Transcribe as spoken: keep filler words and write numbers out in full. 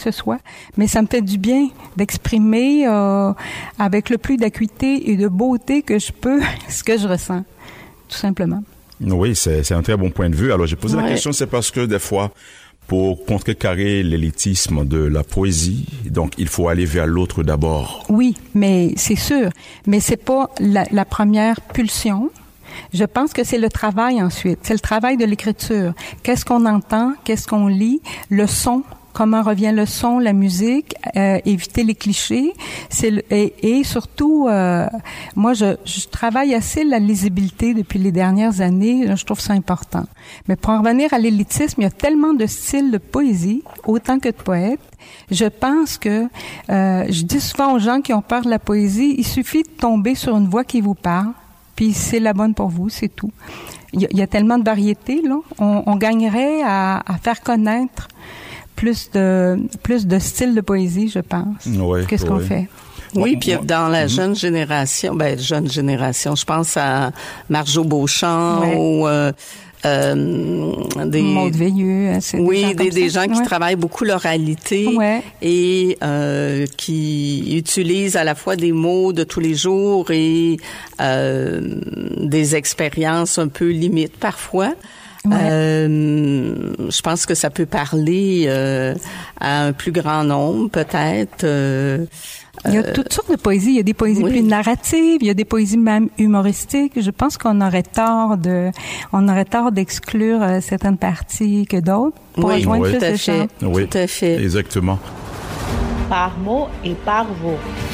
que ce soit, mais ça me fait du bien d'exprimer euh, avec le plus d'acuité et de beauté que je peux ce que je ressens, tout simplement. Oui, c'est, c'est un très bon point de vue. Alors, j'ai posé ouais. la question, c'est parce que des fois, pour contrecarrer l'élitisme de la poésie, donc il faut aller vers l'autre d'abord. Oui, mais c'est sûr, mais c'est pas la, la première pulsion. Je pense que c'est le travail ensuite, c'est le travail de l'écriture. Qu'est-ce qu'on entend, qu'est-ce qu'on lit, le son, comment revient le son, la musique, euh, éviter les clichés, c'est le, et, et surtout, euh, moi je, je travaille assez la lisibilité depuis les dernières années, je trouve ça important. Mais pour en revenir à l'élitisme, il y a tellement de styles de poésie, autant que de poètes. Je pense que, euh, je dis souvent aux gens qui ont peur de la poésie, il suffit de tomber sur une voix qui vous parle, puis c'est la bonne pour vous, c'est tout. Il y a, il y a tellement de variétés, là. On, on gagnerait à, à faire connaître plus de plus de styles de poésie, je pense. Oui, Qu'est-ce oui. qu'on fait? Oui, puis dans la jeune génération, ben jeune génération, je pense à Marjo Beauchamp ouais. ou euh, euh, des Maud Veilleux, c'est oui, des gens, des, des gens qui ouais. travaillent beaucoup l'oralité ouais. et euh, qui utilisent à la fois des mots de tous les jours et euh, des expériences un peu limites parfois. Ouais. Euh, je pense que ça peut parler euh, à un plus grand nombre, peut-être. Euh, il y a toutes sortes de poésies. Il y a des poésies oui. plus narratives, il y a des poésies même humoristiques. Je pense qu'on aurait tort de, on aurait tort d'exclure euh, certaines parties que d'autres pour oui, rejoindre oui, plus tout à de fait. gens. Oui, tout à fait. Exactement. Par mots et par vous.